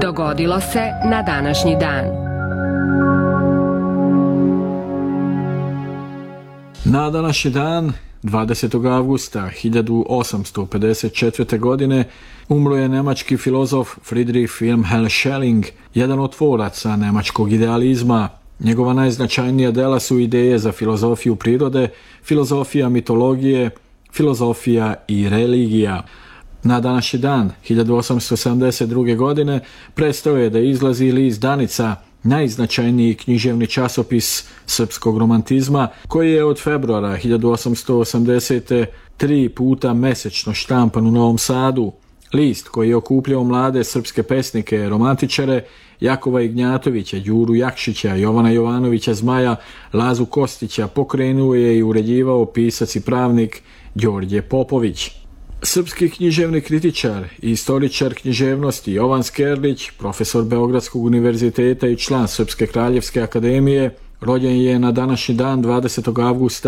Dogodilo se na današnji dan. Na današnji dan, 20. avgusta 1854. godine, umro je nemački filozof Friedrich Wilhelm Schelling, jedan od tvoraca nemačkog idealizma. Njegova najznačajnija dela su ideje za filozofiju prirode, filozofija mitologije, filozofija i religija. Na današnji dan, 1872. godine, prestao je da izlazi list Danica, najznačajniji književni časopis srpskog romantizma, koji je od februara 1880. 3 puta mesečno štampan u Novom Sadu. List koji je okupljao mlade srpske pesnike, romantičare, Jakova Ignjatovića, Đuru Jakšića, Jovana Jovanovića Zmaja, Lazu Kostića, pokrenuo je i uređivao pisac i pravnik Đorđe Popović. Srpski književni kritičar i istoričar književnosti Jovan Skerlić, profesor Beogradskog univerziteta i član Srpske kraljevske akademije, rođen je na današnji dan 20. avgusta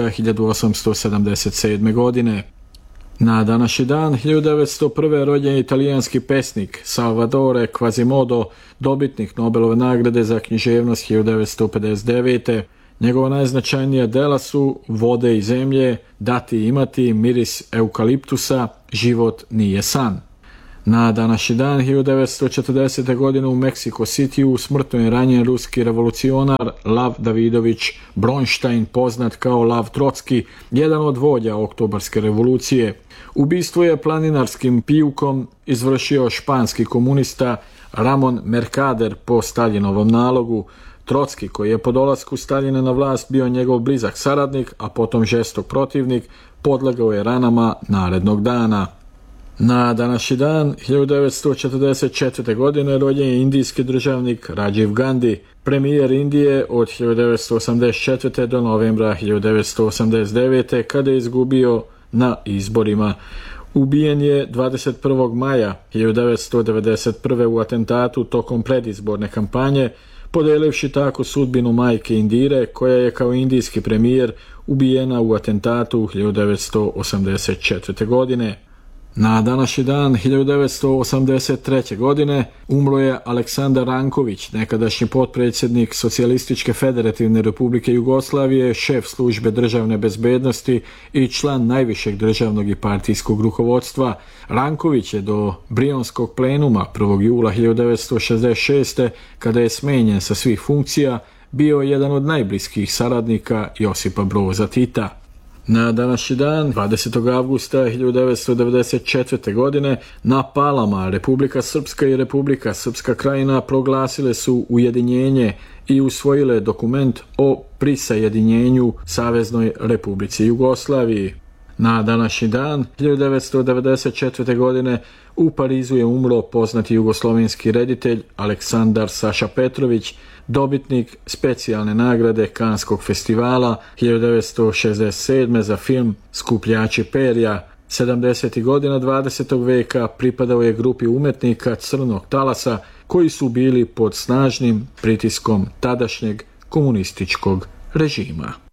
1877. godine. Na današnji dan 1901. rođen je italijanski pesnik Salvatore Quasimodo, dobitnik Nobelove nagrade za književnost 1959. Njegova najznačajnija dela su Vode i zemlje, Dati i imati, Miris eukaliptusa, Život nije san. Na današnji dan 1940. godine u Meksiko Cityu smrtno je ranjen ruski revolucionar Lav Davidović Bronštajn, poznat kao Lav Trotski, jedan od vođa Oktobarske revolucije. Ubistvo je planinarskim pijukom izvršio španski komunista Ramon Mercader po Staljinovom nalogu. Trotski, koji je po dolasku Staljina na vlast bio njegov blizak saradnik, a potom žestok protivnik, podlegao je ranama narednog dana. Na današnji dan, 1944. godine, rođen je indijski državnik Rajiv Gandhi, premijer Indije od 1984. do novembra 1989. kada je izgubio na izborima. Ubijen je 21. maja 1991. u atentatu tokom predizborne kampanje, podelivši tako sudbinu majke Indire, koja je kao indijski premijer ubijena u atentatu 1984. godine. Na današnji dan 1983. godine umro je Aleksandar Ranković, nekadašnji potpredsjednik Socijalističke federativne republike Jugoslavije, šef službe državne bezbednosti i član najvišeg državnog i partijskog rukovodstva. Ranković je do Brionskog plenuma 1. jula 1966. kada je smenjen sa svih funkcija, bio jedan od najbliskih saradnika Josipa Broza Tita. Na današnji dan, 20. avgusta 1994. godine, na Palama Republika Srpska i Republika Srpska Krajina proglasile su ujedinjenje i usvojile dokument o prisajedinjenju Saveznoj Republici Jugoslaviji. Na današnji dan, 1994. godine, u Parizu je umro poznati jugoslovenski reditelj Aleksandar Saša Petrović, dobitnik specijalne nagrade Kanskog festivala 1967. za film Skupljači perja. 70. godina 20. veka pripadao je grupi umetnika Crnog talasa koji su bili pod snažnim pritiskom tadašnjeg komunističkog režima.